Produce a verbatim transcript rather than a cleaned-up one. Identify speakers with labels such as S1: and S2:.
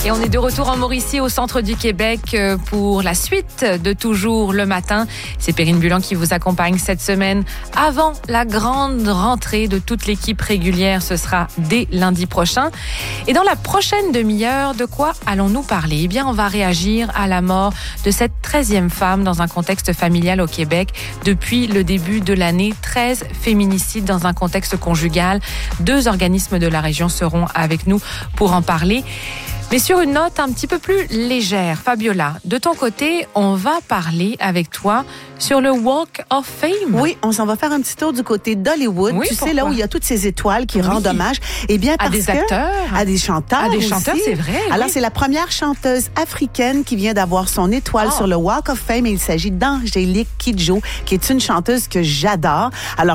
S1: Et on est de retour en Mauricie, au centre du Québec, pour la suite de Toujours le matin. C'est Perrine Bulan qui vous accompagne cette semaine avant la grande rentrée de toute l'équipe régulière. Ce sera dès lundi prochain. Et dans la prochaine demi-heure, de quoi allons-nous parler? Eh bien, on va réagir à la mort de cette treizième femme dans un contexte familial au Québec. Depuis le début de l'année, treize féminicides dans un contexte conjugal. Deux organismes de la région seront avec nous pour en parler. Mais sur une note un petit peu plus légère, Fabiola, de ton côté, on va parler avec toi sur le Walk of Fame.
S2: Oui, on s'en va faire un petit tour du côté d'Hollywood.
S1: Oui,
S2: tu
S1: pourquoi?
S2: sais, là où il y a toutes ces étoiles qui
S1: Oui.
S2: rendent hommage. Eh bien, parce
S1: à des
S2: que,
S1: acteurs.
S2: À des chanteurs
S1: À des
S2: aussi.
S1: chanteurs, c'est vrai.
S2: Alors,
S1: oui.
S2: c'est la première chanteuse africaine qui vient d'avoir son étoile
S1: Oh.
S2: sur le Walk of Fame. Et il s'agit d'Angélique Kidjo, qui est une chanteuse que j'adore. Alors,